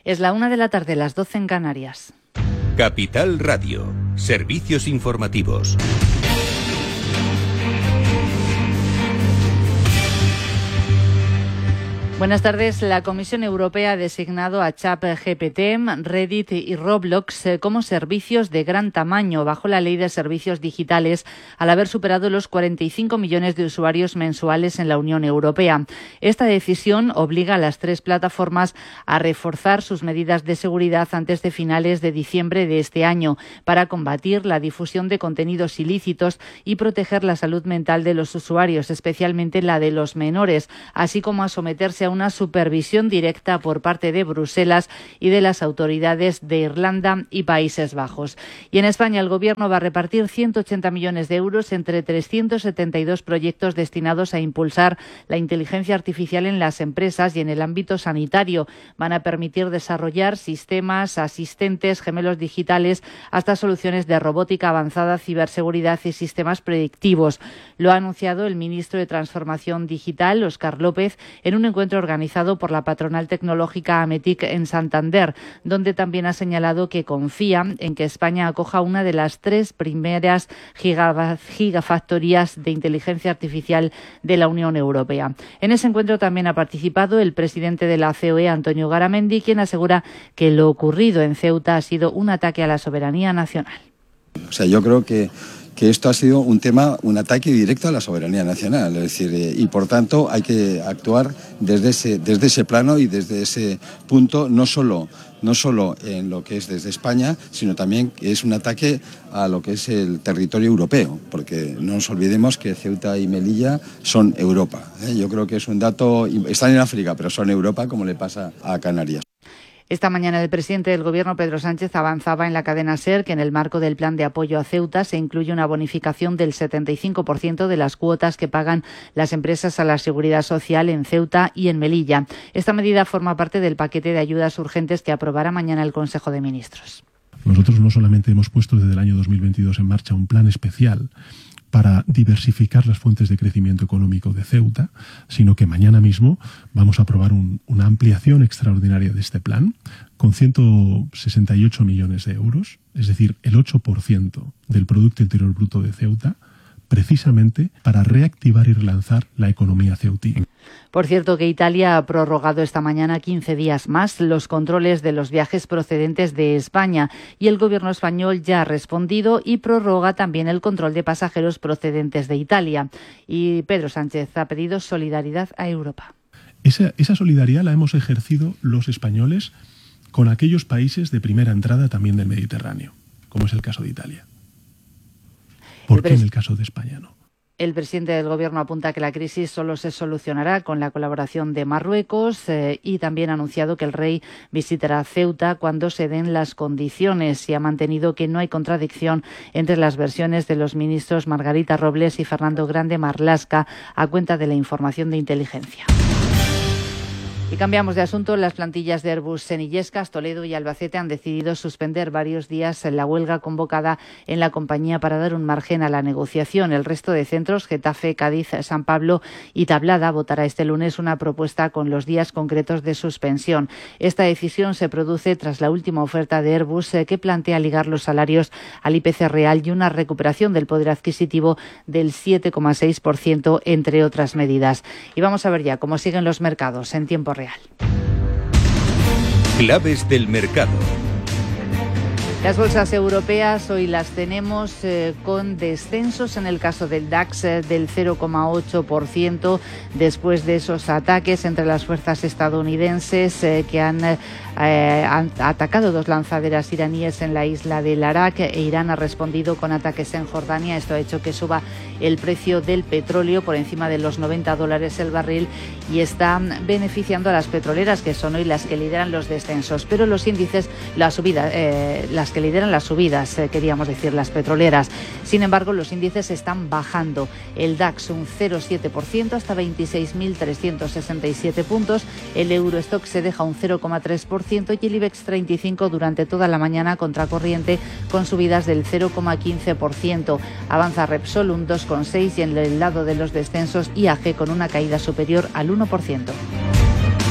Es la 1:00 p.m, las 12 en Canarias. Capital Radio, servicios informativos. Buenas tardes. La Comisión Europea ha designado a ChatGPT, Reddit y Roblox como servicios de gran tamaño bajo la Ley de Servicios Digitales, al haber superado los 45 millones de usuarios mensuales en la Unión Europea. Esta decisión obliga a las tres plataformas a reforzar sus medidas de seguridad antes de finales de diciembre de este año para combatir la difusión de contenidos ilícitos y proteger la salud mental de los usuarios, especialmente la de los menores, así como a someterse a una supervisión directa por parte de Bruselas y de las autoridades de Irlanda y Países Bajos. Y en España el Gobierno va a repartir 180 millones de euros entre 372 proyectos destinados a impulsar la inteligencia artificial en las empresas y en el ámbito sanitario. Van a permitir desarrollar sistemas, asistentes, gemelos digitales, hasta soluciones de robótica avanzada, ciberseguridad y sistemas predictivos. Lo ha anunciado el ministro de Transformación Digital, Óscar López, en un encuentro organizado por la patronal tecnológica Ametic en Santander, donde también ha señalado que confía en que España acoja una de las 3 primeras gigafactorías de inteligencia artificial de la Unión Europea. En ese encuentro también ha participado el presidente de la COE, Antonio Garamendi, quien asegura que lo ocurrido en Ceuta ha sido un ataque a la soberanía nacional. Yo creo que esto ha sido un ataque directo a la soberanía nacional, es decir, y por tanto hay que actuar desde ese plano y desde ese punto, no solo en lo que es desde España, sino también es un ataque a lo que es el territorio europeo, porque no nos olvidemos que Ceuta y Melilla son Europa. Yo creo que es un dato, están en África, pero son Europa, como le pasa a Canarias. Esta mañana el presidente del Gobierno, Pedro Sánchez, avanzaba en la cadena SER que en el marco del plan de apoyo a Ceuta se incluye una bonificación del 75% de las cuotas que pagan las empresas a la seguridad social en Ceuta y en Melilla. Esta medida forma parte del paquete de ayudas urgentes que aprobará mañana el Consejo de Ministros. Nosotros no solamente hemos puesto desde el año 2022 en marcha un plan especial para diversificar las fuentes de crecimiento económico de Ceuta, sino que mañana mismo vamos a aprobar una ampliación extraordinaria de este plan con 168 millones de euros, es decir, el 8% del Producto Interior Bruto de Ceuta, precisamente para reactivar y relanzar la economía ceutí. Por cierto, que Italia ha prorrogado esta mañana 15 días más los controles de los viajes procedentes de España y el Gobierno español ya ha respondido y prorroga también el control de pasajeros procedentes de Italia. Y Pedro Sánchez ha pedido solidaridad a Europa. Esa solidaridad la hemos ejercido los españoles con aquellos países de primera entrada también del Mediterráneo, como es el caso de Italia. ¿Por qué en el caso de España no? El presidente del Gobierno apunta que la crisis solo se solucionará con la colaboración de Marruecos y también ha anunciado que el rey visitará Ceuta cuando se den las condiciones y ha mantenido que no hay contradicción entre las versiones de los ministros Margarita Robles y Fernando Grande Marlaska a cuenta de la información de inteligencia. Y cambiamos de asunto. Las plantillas de Airbus en Illescas, Toledo y Albacete han decidido suspender varios días la huelga convocada en la compañía para dar un margen a la negociación. El resto de centros, Getafe, Cádiz, San Pablo y Tablada, votará este lunes una propuesta con los días concretos de suspensión. Esta decisión se produce tras la última oferta de Airbus que plantea ligar los salarios al IPC real y una recuperación del poder adquisitivo del 7,6%, entre otras medidas. Y vamos a ver ya cómo siguen los mercados en tiempo real. Claves del mercado. Las bolsas europeas hoy las tenemos con descensos en el caso del DAX del 0,8% después de esos ataques entre las fuerzas estadounidenses que han atacado 2 lanzaderas iraníes en la isla del Arak e Irán ha respondido con ataques en Jordania. Esto ha hecho que suba el precio del petróleo por encima de los $90 el barril y está beneficiando a las petroleras, que son hoy las que lideran los descensos. Pero los índices, las que lideran las subidas, queríamos decir, las petroleras. Sin embargo, los índices están bajando. El DAX un 0,7% hasta 26.367 puntos. El Eurostock se deja un 0,3% y el IBEX 35 durante toda la mañana contracorriente con subidas del 0,15%. Avanza Repsol un 2,6% y en el lado de los descensos IAG con una caída superior al 1%.